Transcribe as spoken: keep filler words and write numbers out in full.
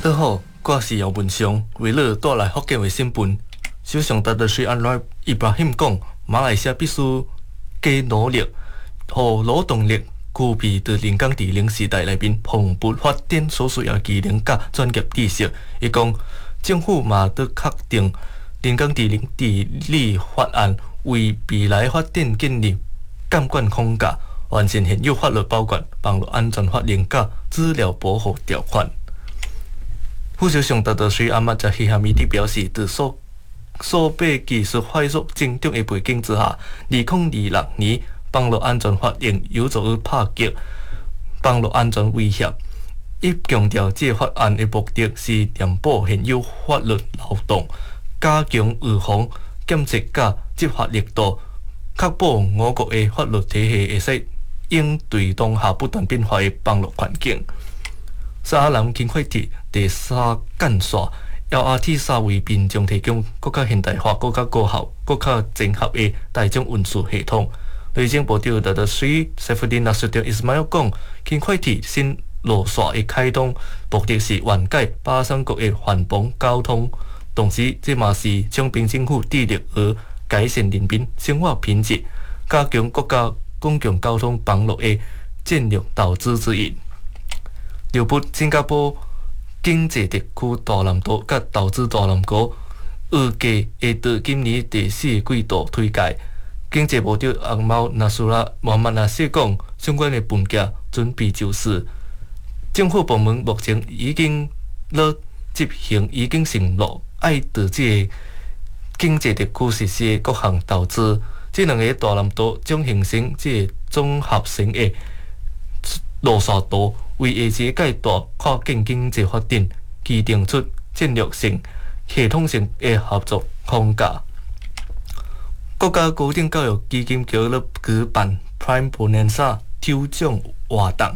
得好，我是姚文祥，为了带来福建的新闻。首相达德水安拉伊布拉欣讲，马来西亚必须加努力，和劳动力具备在人工智能时代内面蓬勃发展所需要的技能甲专业知识。伊讲，政府嘛得确定人工智能治理法案，为未来发展建立监管框架，完善现有法律，包括网络安全法令甲资料保护条款。副首相达德水阿马在黑下媒体表示，在数数倍技术快速增长的背景之下，二零二六年网络安全法令有助于打击网络安全威胁。伊强调，这法案的目的是填补现有法律漏洞，加强预防、检测甲执法力度，确保我国的法律体系会使应对当下不断变化的网络环境。沙南轻快铁第三干线 L R T 三位面将提供更加现代化、更加高效、更加整合的大众运输系统。内政部长达德水 Saifuddin Nasution Ismail 讲，轻快铁新路线的开通，目的是缓解巴生国的繁忙交通，同时这嘛是将凭政府致力而改善人民生活品质，加强国家公共交通网络的战略投资之一。留步新加坡经济特区大南岛甲投资大南岛预计会在今年第四季度推介。经济部长阿毛纳苏拉穆罕默纳西讲，相关的文件准备就绪，政府部门目前已经咧执行，已经承诺爱在这个经济特区实施的各项投资。这两个大南岛将形成这个综合性的路线图，为下一个阶段跨境经济发展制定出战略性、系统性的合作框架。国家高等教育基金局咧举办 Prime Bonanza 抽奖活动。